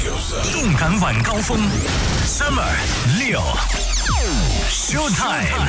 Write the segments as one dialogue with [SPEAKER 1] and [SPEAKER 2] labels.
[SPEAKER 1] 动感晚高峰 Summer 6 Showtime。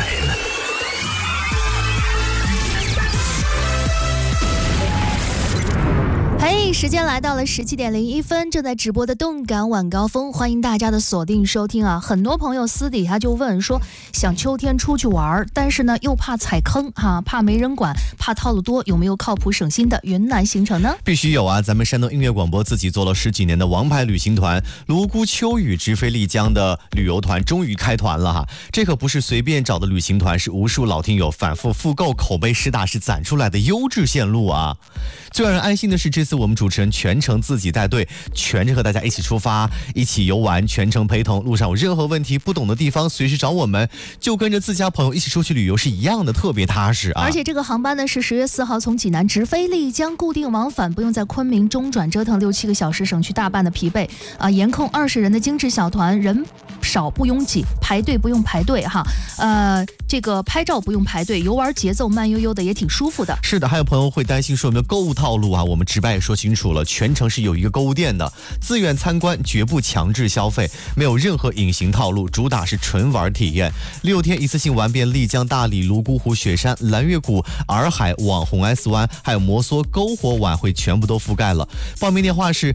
[SPEAKER 2] 嘿，时间来到了17:01，正在直播的动感晚高峰，欢迎大家的锁定收听啊！很多朋友私底下就问说，想秋天出去玩，但是呢又怕踩坑怕没人管，怕套路多，有没有靠谱省心的云南行程呢？
[SPEAKER 3] 必须有啊！咱们山东音乐广播自己做了10几年的王牌旅行团泸沽秋雨直飞丽江的旅游团终于开团了哈！这可不是随便找的旅行团，是无数老听友反复复购、口碑实打实攒出来的优质线路啊！最让人安心的是，这次我们主持人全程自己带队，全程和大家一起出发，一起游玩，全程陪同，路上有任何问题不懂的地方随时找我们，就跟着自家朋友一起出去旅游是一样的，特别踏实啊！
[SPEAKER 2] 而且这个航班呢是10月4号从济南直飞丽江，固定往返，不用在昆明中转折腾6、7个小时，省去大半的疲惫啊！严控20人的精致小团，人少不拥挤，排队不用排队哈，这个拍照不用排队，游玩节奏慢悠悠的，也挺舒服的。
[SPEAKER 3] 是的，还有朋友会担心说有没有购物套路啊？我们直白也说清楚了，全程是有一个购物店的，自愿参观，绝不强制消费，没有任何隐形套路，主打是纯玩体验。6天一次性玩遍丽江、大理、泸沽湖、雪山、蓝月谷、洱海、网红 S 湾，还有摩梭篝火晚会，全部都覆盖了。报名电话是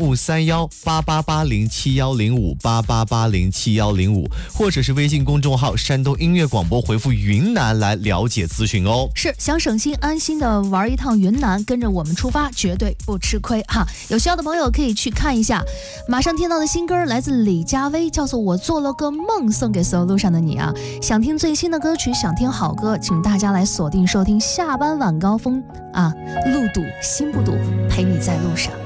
[SPEAKER 3] 05318880710588807105，或者是微信公众号山东音乐广播回复云南来了解咨询哦。
[SPEAKER 2] 是想省心安心的玩一趟云南，跟着我们出发，绝对不吃亏哈！有需要的朋友可以去看一下。马上听到的新歌来自李佳薇，叫做《我做了个梦》，送给所有路上的你啊！想听最新的歌曲，想听好歌，请大家来锁定收听下班晚高峰啊！路堵心不堵，陪你在路上。